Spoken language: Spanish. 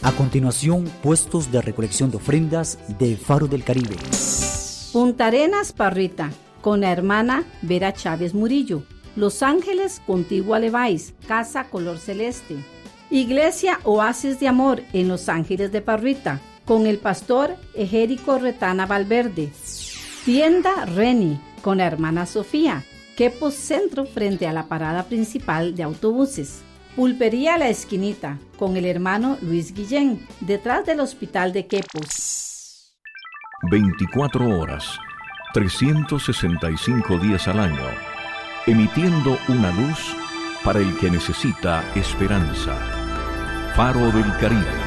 A continuación, puestos de recolección de ofrendas de Faro del Caribe. Punta Arenas, Parrita, con la hermana Vera Chávez Murillo. Los Ángeles, Contigua Leváis, Casa Color Celeste. Iglesia Oasis de Amor en Los Ángeles de Parrita, con el pastor Egérico Retana Valverde. Tienda Reni, con la hermana Sofía. Quepos Centro, frente a la parada principal de autobuses. Pulpería La Esquinita, con el hermano Luis Guillén, detrás del hospital de Quepos. 24 horas, 365 días al año, emitiendo una luz para el que necesita esperanza. Faro del Caribe.